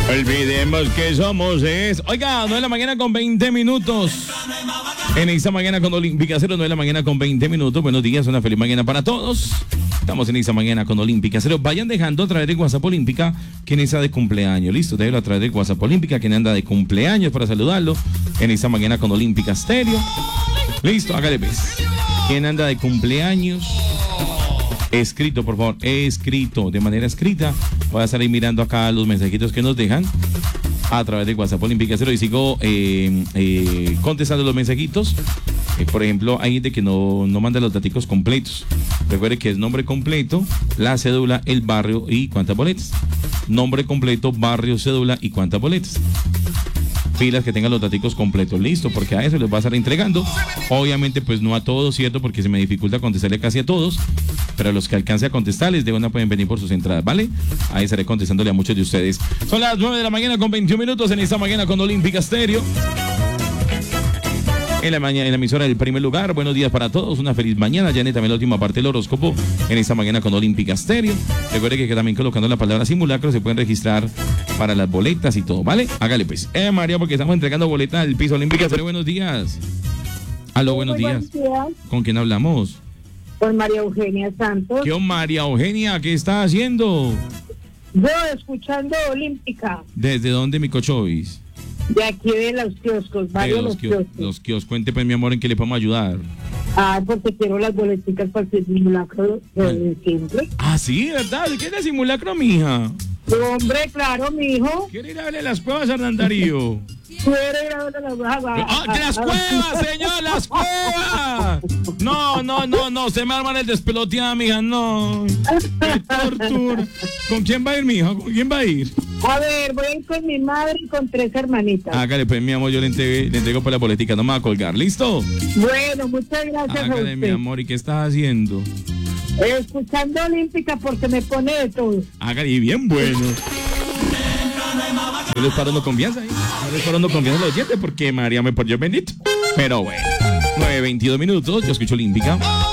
Olvidemos que somos Oiga, 9 de la mañana con 20 minutos. En esta mañana con Olímpica 0, 9 de la mañana con 20 minutos. Buenos días, una feliz mañana para todos. Estamos en esta mañana con Olímpica 0. Vayan dejando a través de WhatsApp Olímpica quién está de cumpleaños. Listo, déjelo a través de WhatsApp Olímpica quién anda de cumpleaños para saludarlo. En esta mañana con Olímpica Stereo. Listo, hágale pues. ¿Quién anda de cumpleaños? Escrito, por favor, escrito, de manera escrita. Voy a estar ahí mirando acá los mensajitos que nos dejan a través de WhatsApp Olímpica 0 y sigo contestando los mensajitos. Por ejemplo, hay gente que no manda los datos completos. Recuerde que es nombre completo, la cédula, el barrio y cuántas boletas. Nombre completo, barrio, cédula y cuántas boletas. Pilas que tengan los datos completos, listo, porque a eso les va a estar entregando. Obviamente, pues no a todos, ¿cierto? Porque se me dificulta contestarle casi a todos. Pero a los que alcance a contestarles, de una pueden venir por sus entradas, ¿vale? Ahí estaré contestándole a muchos de ustedes. Son las 9 de la mañana con 21 minutos en esta mañana con Olímpica Stereo. En la emisora del primer lugar, buenos días para todos, una feliz mañana. Janet, también la última parte del horóscopo en esta mañana con Olímpica Stereo. Recuerde que también colocando la palabra simulacro se pueden registrar para las boletas y todo, ¿vale? Hágale pues. María, porque estamos entregando boletas del piso Olímpica Stereo. Buenos días. Aló, buenos días. ¿Con quién hablamos? Con María Eugenia Santos. ¿Qué María Eugenia? ¿Qué está haciendo? Yo escuchando Olímpica. ¿Desde dónde, mi cochovis? De aquí de los kioscos, varios kioscos. Los kioscos. Cuente pues, mi amor, en qué le podemos ayudar. Porque quiero las boleticas para el simulacro de siempre. Ah, sí, ¿verdad? ¿Qué es el simulacro, mija? Hombre, claro, mijo. ¿Quiere ir a ver las cuevas, Hernán Darío? Quiero ir a ver las cuevas. ¡Ah, las cuevas, señor! ¡Las cuevas! No, se me arman el despeloteado, mija, no. ¡Qué tortura! ¿Con quién va a ir, mija? ¿Con quién va a ir? A ver, voy a ir con mi madre y con 3 hermanitas. Hágale, pues, mi amor, yo le entrego por la boletica, no me va a colgar, ¿listo? Bueno, muchas gracias. Hágale, mi amor, ¿y qué estás haciendo? Escuchando Olímpica porque me pone de todo. Hágale, y bien bueno. Yo les paro no confianza, ¿eh? Yo les paro no confianza los dientes porque María me por Dios bendito. Pero bueno, 9:22 minutos, yo escucho Olímpica.